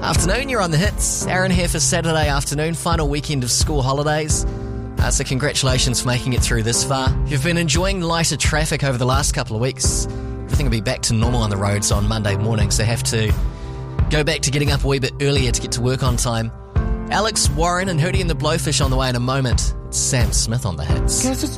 Afternoon, you're on the hits. Aaron here for Saturday afternoon, final weekend of school holidays. So congratulations for making it through this far. If you've been enjoying lighter traffic over the last couple of weeks, everything will be back to normal on the roads on Monday morning, so have to go back to getting up a wee bit earlier to get to work on time. Alex Warren and Hootie and the Blowfish on the way in a moment. It's Sam Smith on the hits. 'Cause it's